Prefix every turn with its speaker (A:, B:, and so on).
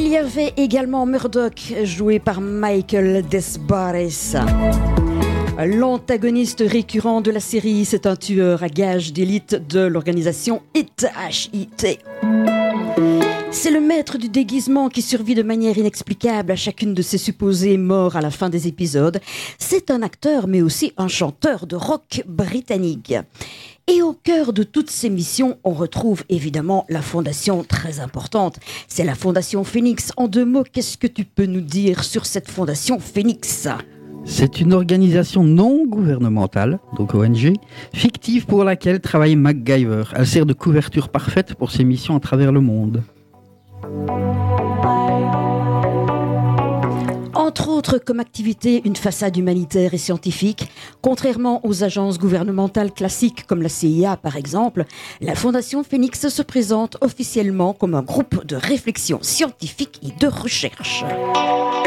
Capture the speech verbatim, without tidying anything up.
A: Il y avait également Murdoch, joué par Michael Desbarres. L'antagoniste récurrent de la série, c'est un tueur à gages d'élite de l'organisation H I T. C'est le maître du déguisement qui survit de manière inexplicable à chacune de ses supposées morts à la fin des épisodes. C'est un acteur, mais aussi un chanteur de rock britannique. Et au cœur de toutes ces missions, on retrouve évidemment la fondation très importante. C'est la fondation Phoenix. En deux mots, qu'est-ce que tu peux nous dire sur cette fondation Phoenix ?
B: C'est une organisation non gouvernementale, donc O N G, fictive pour laquelle travaille MacGyver. Elle sert de couverture parfaite pour ses missions à travers le monde.
A: Entre autres comme activité, une façade humanitaire et scientifique. Contrairement aux agences gouvernementales classiques comme la C I A par exemple, la Fondation Phoenix se présente officiellement comme un groupe de réflexion scientifique et de recherche.